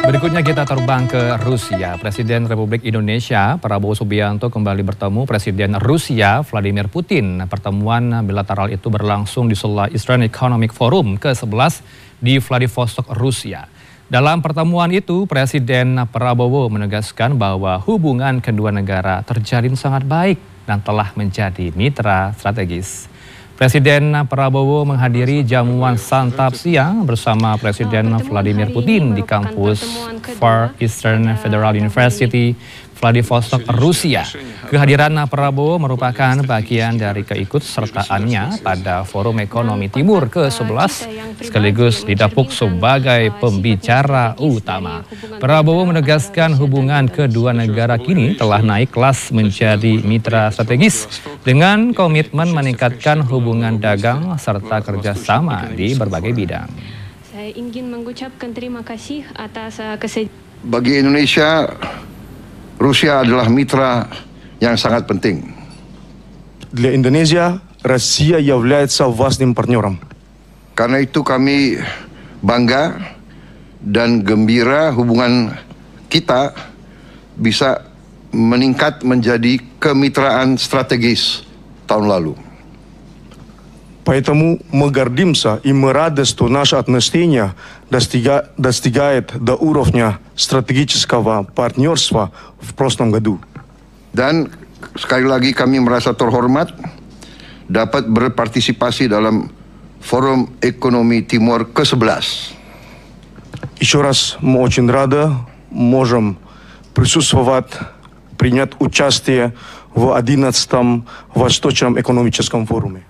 Berikutnya kita terbang ke Rusia. Presiden Republik Indonesia Prabowo Subianto kembali bertemu Presiden Rusia Vladimir Putin. Pertemuan bilateral itu berlangsung di sela Eastern Economic Forum ke-11 di Vladivostok, Rusia. Dalam pertemuan itu, Presiden Prabowo menegaskan bahwa hubungan kedua negara terjalin sangat baik dan telah menjadi mitra strategis. Presiden Prabowo menghadiri jamuan santap siang bersama Presiden Vladimir Putin di kampus Far Eastern Federal University, Vladivostok, Rusia. Kehadiran Prabowo merupakan bagian dari keikutsertaannya pada Forum Ekonomi Timur ke-11 sekaligus didapuk sebagai pembicara utama. Prabowo menegaskan hubungan kedua negara kini telah naik kelas menjadi mitra strategis dengan komitmen meningkatkan hubungan dagang serta kerjasama di berbagai bidang. Saya ingin mengucapkan terima kasih atas Bagi Indonesia, Rusia adalah mitra yang sangat penting. Для Индонезии Россия является важным партнером. Karena itu kami bangga dan gembira hubungan kita bisa meningkat menjadi kemitraan strategis tahun lalu. Поэтому мы гордимся и мы рады, что наши отношения достигают до уровня стратегического партнерства в прошлом году. Dan sekali lagi kami merasa terhormat dapat berpartisipasi dalam Forum Ekonomi Timur ke-11. Еще раз мы очень рады, можем присутствовать, принять участие в 11-м Восточном экономическом форуме.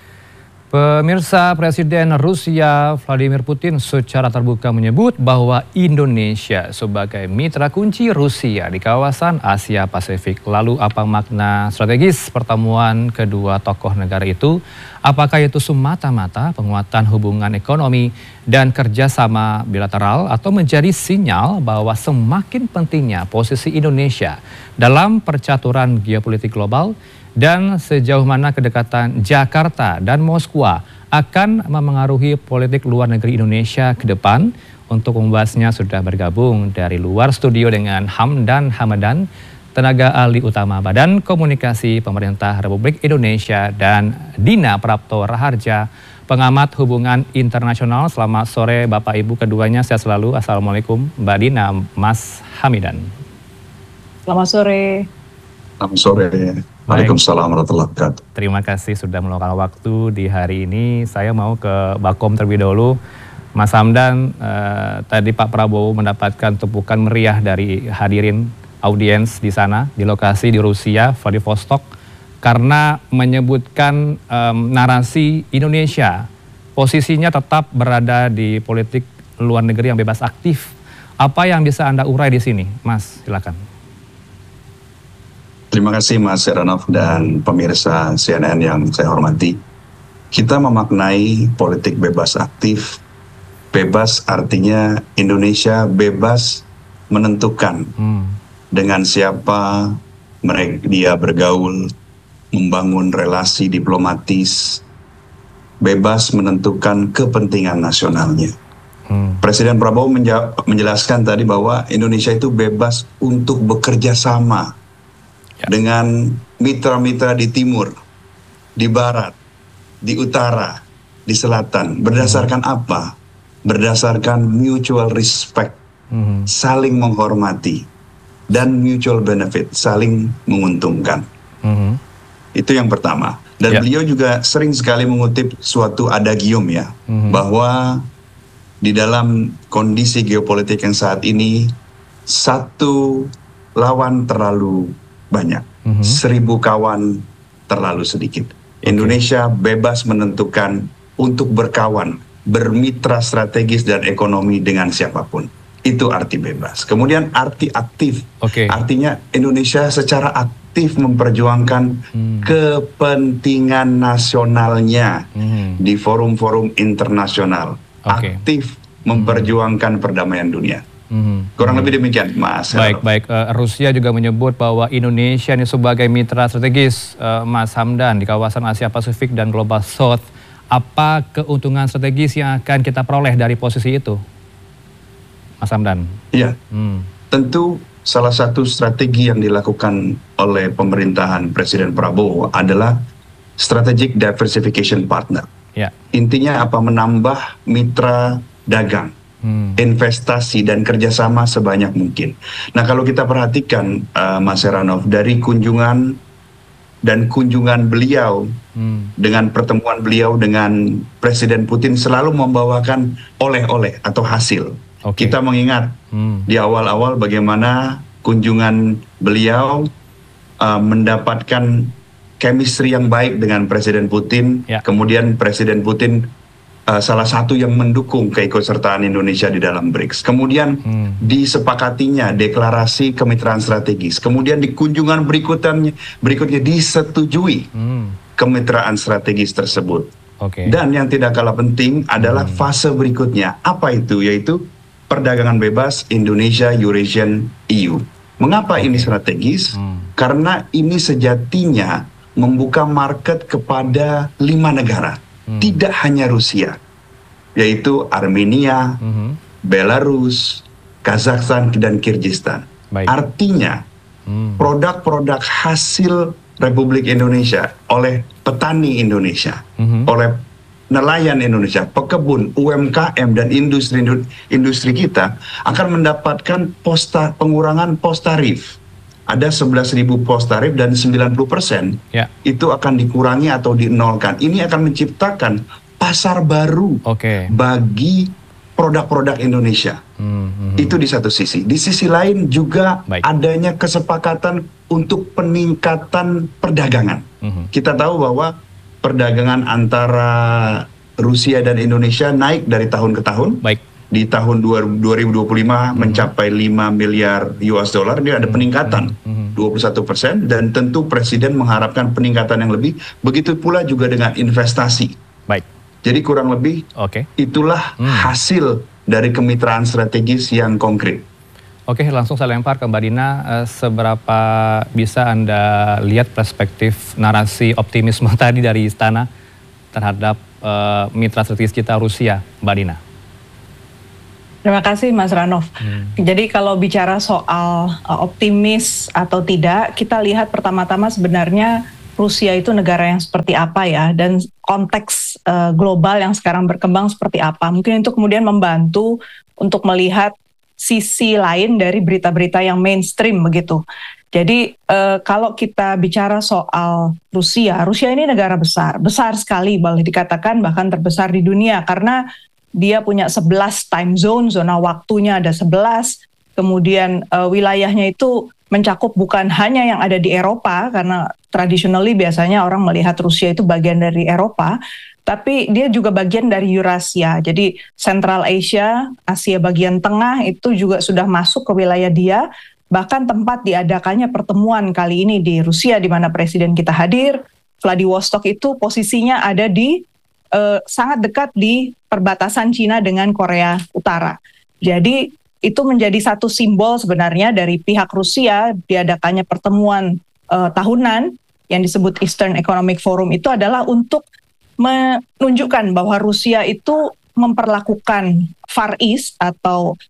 Pemirsa, Presiden Rusia Vladimir Putin secara terbuka menyebut bahwa Indonesia sebagai mitra kunci Rusia di kawasan Asia Pasifik. Lalu apa makna strategis pertemuan kedua tokoh negara itu? Apakah itu semata-mata penguatan hubungan ekonomi dan kerjasama bilateral atau menjadi sinyal bahwa semakin pentingnya posisi Indonesia dalam percaturan geopolitik global? Dan sejauh mana kedekatan Jakarta dan Moskwa akan memengaruhi politik luar negeri Indonesia ke depan? Untuk membahasnya sudah bergabung dari luar studio dengan Hamdan Hamadan, tenaga ahli utama Badan Komunikasi Pemerintah Republik Indonesia, dan Dina Prapto Raharja, pengamat hubungan internasional. Selamat sore Bapak Ibu keduanya, sehat selalu. Assalamualaikum Mbak Dina, Mas Hamidan. Selamat sore. Selamat sore. Waalaikumsalam warahmatullahi wabarakatuh. Terima kasih sudah meluangkan waktu di hari ini. Saya mau ke Bakom terlebih dahulu. Mas Hamdan, tadi Pak Prabowo mendapatkan tepukan meriah dari hadirin audiens di sana, di lokasi di Rusia, Vladivostok, karena menyebutkan narasi Indonesia posisinya tetap berada di politik luar negeri yang bebas aktif. Apa yang bisa Anda urai di sini, Mas? Silakan. Terima kasih Mas Heranov dan pemirsa CNN yang saya hormati. Kita memaknai politik bebas aktif. Bebas artinya Indonesia bebas menentukan dengan siapa dia bergaul, membangun relasi diplomatis, bebas menentukan kepentingan nasionalnya. Presiden Prabowo menjelaskan tadi bahwa Indonesia itu bebas untuk bekerja sama dengan mitra-mitra di timur, di barat, di utara, di selatan. Berdasarkan apa? Berdasarkan mutual respect, saling menghormati, dan mutual benefit, saling menguntungkan. Itu yang pertama. Dan beliau juga sering sekali mengutip suatu adagium ya, bahwa di dalam kondisi geopolitik yang saat ini, satu lawan terlalu banyak, 1000 kawan terlalu sedikit. Indonesia bebas menentukan untuk berkawan, bermitra strategis dan ekonomi dengan siapapun. Itu arti bebas. Kemudian arti aktif, artinya Indonesia secara aktif memperjuangkan kepentingan nasionalnya di forum-forum internasional, aktif memperjuangkan perdamaian dunia. Kurang lebih demikian, Mas. Baik. Rusia juga menyebut bahwa Indonesia ini sebagai mitra strategis, Mas Hamdan, di kawasan Asia Pasifik dan Global South. Apa keuntungan strategis yang akan kita peroleh dari posisi itu? Mas Hamdan? Iya, tentu salah satu strategi yang dilakukan oleh pemerintahan Presiden Prabowo adalah strategic diversification partner. Ya. Intinya apa? Menambah mitra dagang, investasi dan kerjasama sebanyak mungkin. Nah, kalau kita perhatikan Mas Heranov, dari kunjungan beliau dengan pertemuan beliau dengan Presiden Putin selalu membawakan oleh-oleh atau hasil. Kita mengingat di awal-awal bagaimana kunjungan beliau mendapatkan chemistry yang baik dengan Presiden Putin. Kemudian Presiden Putin salah satu yang mendukung keikutsertaan Indonesia di dalam BRICS. Kemudian disepakatinya deklarasi kemitraan strategis. Kemudian di kunjungan berikutnya disetujui kemitraan strategis tersebut. Dan yang tidak kalah penting adalah fase berikutnya. Apa itu? Yaitu perdagangan bebas Indonesia Eurasian EU. Mengapa ini strategis? Karena ini sejatinya membuka market kepada 5 negara. Tidak hanya Rusia, yaitu Armenia, Belarus, Kazakhstan, dan Kyrgyzstan. Artinya, produk-produk hasil Republik Indonesia oleh petani Indonesia, oleh nelayan Indonesia, pekebun, UMKM, dan industri kita akan mendapatkan pengurangan pos tarif. Ada 11.000 pos tarif dan 90% itu akan dikurangi atau dinolkan. Ini akan menciptakan pasar baru bagi produk-produk Indonesia. Itu di satu sisi. Di sisi lain juga adanya kesepakatan untuk peningkatan perdagangan. Kita tahu bahwa perdagangan antara Rusia dan Indonesia naik dari tahun ke tahun. Di tahun 2025 mencapai 5 miliar US dollar, ini ada peningkatan 21%, dan tentu Presiden mengharapkan peningkatan yang lebih, begitu pula juga dengan investasi. Jadi kurang lebih itulah hasil dari kemitraan strategis yang konkret. Langsung saya lempar ke Mbak Dina, seberapa bisa Anda lihat perspektif narasi optimisme tadi dari Istana terhadap mitra strategis kita Rusia, Mbak Dina? Terima kasih Mas Ranov. Jadi kalau bicara soal optimis atau tidak, kita lihat pertama-tama sebenarnya Rusia itu negara yang seperti apa ya, dan konteks global yang sekarang berkembang seperti apa. Mungkin itu kemudian membantu untuk melihat sisi lain dari berita-berita yang mainstream begitu. Jadi kalau kita bicara soal Rusia ini negara besar sekali, boleh dikatakan bahkan terbesar di dunia, karena dia punya 11 time zone, zona waktunya ada 11, kemudian wilayahnya itu mencakup bukan hanya yang ada di Eropa, karena traditionally biasanya orang melihat Rusia itu bagian dari Eropa, tapi dia juga bagian dari Eurasia. Jadi Central Asia, Asia bagian tengah itu juga sudah masuk ke wilayah dia, bahkan tempat diadakannya pertemuan kali ini di Rusia di mana Presiden kita hadir. Vladivostok itu posisinya ada di sangat dekat di perbatasan Cina dengan Korea Utara. Jadi itu menjadi satu simbol sebenarnya dari pihak Rusia, diadakannya pertemuan tahunan yang disebut Eastern Economic Forum itu adalah untuk menunjukkan bahwa Rusia itu memperlakukan Far East atau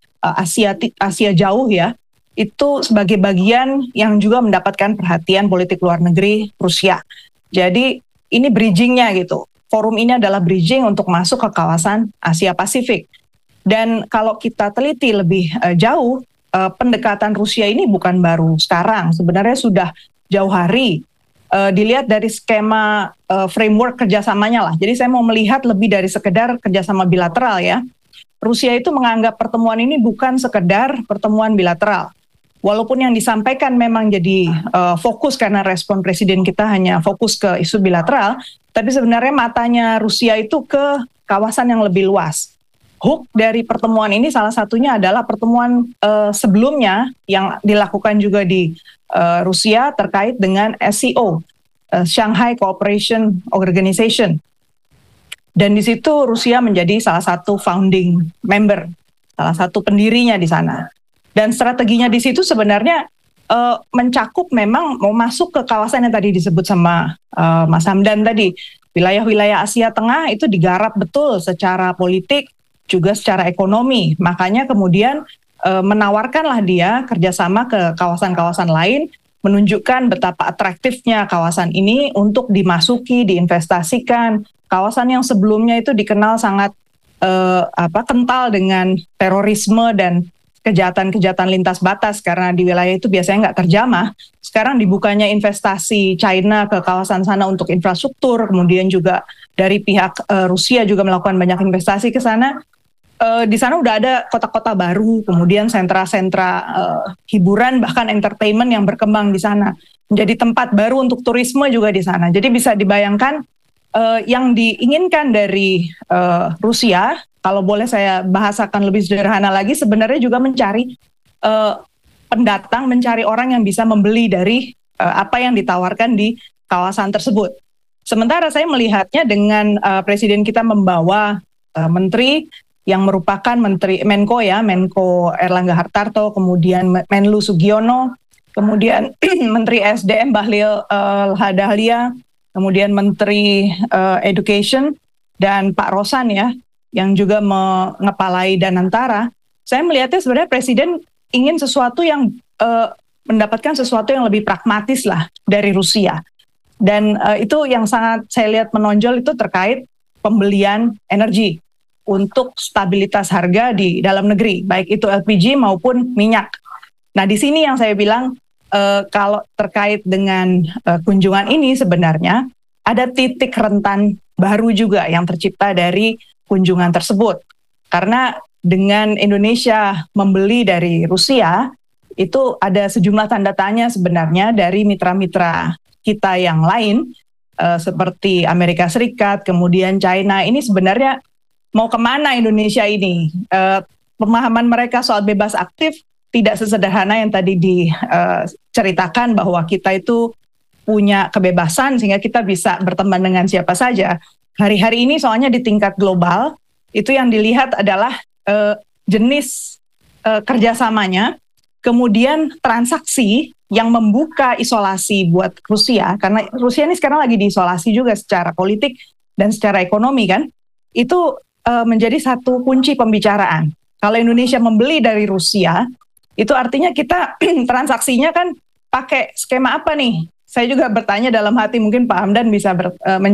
Asia jauh ya, itu sebagai bagian yang juga mendapatkan perhatian politik luar negeri Rusia. Jadi ini bridgingnya gitu. Forum ini adalah bridging untuk masuk ke kawasan Asia Pasifik. Dan kalau kita teliti lebih jauh, pendekatan Rusia ini bukan baru sekarang. Sebenarnya sudah jauh hari. Dilihat dari skema framework kerjasamanya lah. Jadi saya mau melihat lebih dari sekedar kerjasama bilateral ya. Rusia itu menganggap pertemuan ini bukan sekedar pertemuan bilateral. Walaupun yang disampaikan memang jadi fokus karena respon Presiden kita hanya fokus ke isu bilateral, tapi sebenarnya matanya Rusia itu ke kawasan yang lebih luas. Hook dari pertemuan ini salah satunya adalah pertemuan sebelumnya yang dilakukan juga di Rusia terkait dengan SCO, Shanghai Cooperation Organization. Dan di situ Rusia menjadi salah satu founding member, salah satu pendirinya di sana. Dan strateginya di situ sebenarnya mencakup memang mau masuk ke kawasan yang tadi disebut sama Mas Hamdan tadi. Wilayah-wilayah Asia Tengah itu digarap betul secara politik, juga secara ekonomi. Makanya kemudian menawarkanlah dia kerjasama ke kawasan-kawasan lain, menunjukkan betapa atraktifnya kawasan ini untuk dimasuki, diinvestasikan. Kawasan yang sebelumnya itu dikenal sangat kental dengan terorisme dan kejahatan-kejahatan lintas batas karena di wilayah itu biasanya nggak terjamah. Sekarang dibukanya investasi China ke kawasan sana untuk infrastruktur, kemudian juga dari pihak Rusia juga melakukan banyak investasi ke sana. Di sana udah ada kota-kota baru, kemudian sentra-sentra hiburan bahkan entertainment yang berkembang di sana. Menjadi tempat baru untuk turisme juga di sana. Jadi bisa dibayangkan yang diinginkan dari Rusia, kalau boleh saya bahasakan lebih sederhana lagi, sebenarnya juga mencari pendatang, mencari orang yang bisa membeli dari apa yang ditawarkan di kawasan tersebut. Sementara saya melihatnya dengan Presiden kita membawa menteri yang merupakan Menko Erlangga Hartarto, kemudian Menlu Sugiono, kemudian Menteri SDM Bahlil Lahadalia, kemudian Menteri Education dan Pak Rosan ya, yang juga mengepalai Danantara. Saya melihatnya sebenarnya Presiden ingin sesuatu yang mendapatkan sesuatu yang lebih pragmatis lah dari Rusia. Dan itu yang sangat saya lihat menonjol itu terkait pembelian energi untuk stabilitas harga di dalam negeri, baik itu LPG maupun minyak. Nah di sini yang saya bilang kalau terkait dengan kunjungan ini sebenarnya ada titik rentan baru juga yang tercipta dari kunjungan tersebut. Karena dengan Indonesia membeli dari Rusia, itu ada sejumlah tanda tanya sebenarnya dari mitra-mitra kita yang lain, seperti Amerika Serikat, kemudian China. Ini sebenarnya mau kemana Indonesia ini? Pemahaman mereka soal bebas aktif tidak sesederhana yang tadi diceritakan bahwa kita itu punya kebebasan sehingga kita bisa berteman dengan siapa saja. Hari-hari ini soalnya di tingkat global, itu yang dilihat adalah jenis kerjasamanya, kemudian transaksi yang membuka isolasi buat Rusia, karena Rusia ini sekarang lagi diisolasi juga secara politik dan secara ekonomi kan, itu menjadi satu kunci pembicaraan. Kalau Indonesia membeli dari Rusia, itu artinya kita transaksinya kan pakai skema apa nih? Saya juga bertanya dalam hati, mungkin Pak Hamdan bisa